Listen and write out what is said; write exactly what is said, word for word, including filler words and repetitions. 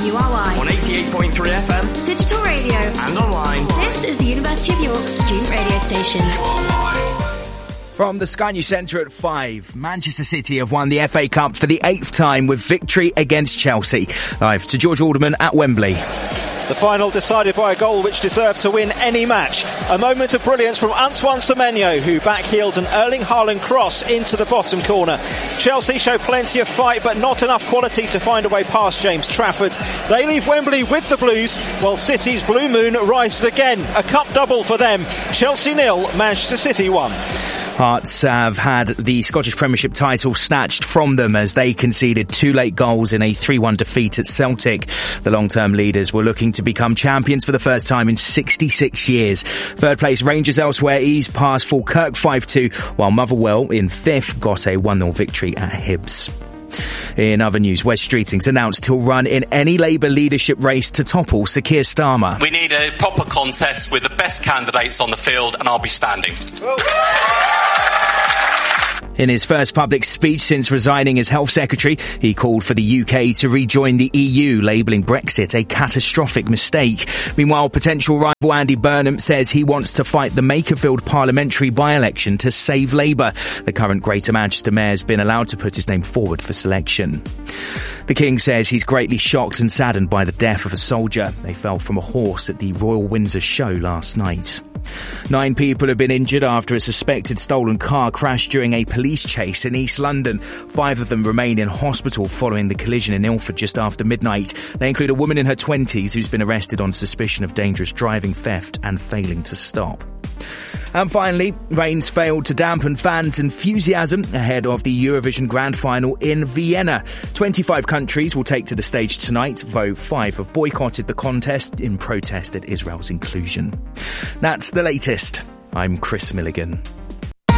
U R Y. On eighty-eight point three F M. Digital radio. And online. This is the University of York student radio station. From the Sky News Centre at five, Manchester City have won the F A Cup for the eighth time with victory against Chelsea. Live to George Alderman at Wembley. The final decided by a goal which deserved to win any match. A moment of brilliance from Antoine Semenyo, who backheeled an Erling Haaland cross into the bottom corner. Chelsea show plenty of fight, but not enough quality to find a way past James Trafford. They leave Wembley with the Blues, while City's Blue Moon rises again. A cup double for them. Chelsea nil, Manchester City one. Hearts have had the Scottish Premiership title snatched from them as they conceded two late goals in a three one defeat at Celtic. The long-term leaders were looking to become champions for the first time in sixty-six years. Third place Rangers elsewhere eased past Falkirk five two, while Motherwell in fifth got a one nil victory at Hibs. In other news, Wes Streeting's announced he'll run in any Labour leadership race to topple Sir Keir Starmer. We need a proper contest with the best candidates on the field, and I'll be standing. In his first public speech since resigning as Health Secretary, he called for the U K to rejoin the E U, labelling Brexit a catastrophic mistake. Meanwhile, potential rival Andy Burnham says he wants to fight the Makerfield parliamentary by-election to save Labour. The current Greater Manchester Mayor has been allowed to put his name forward for selection. The King says he's greatly shocked and saddened by the death of a soldier. They fell from a horse at the Royal Windsor show last night. Nine people have been injured after a suspected stolen car crashed during a police chase in East London. Five of them remain in hospital following the collision in Ilford just after midnight. They include a woman in her twenties who's been arrested on suspicion of dangerous driving, theft and failing to stop. And finally, rains failed to dampen fans' enthusiasm ahead of the Eurovision Grand Final in Vienna. twenty-five countries will take to the stage tonight, though five have boycotted the contest in protest at Israel's inclusion. That's the latest. I'm Chris Milligan.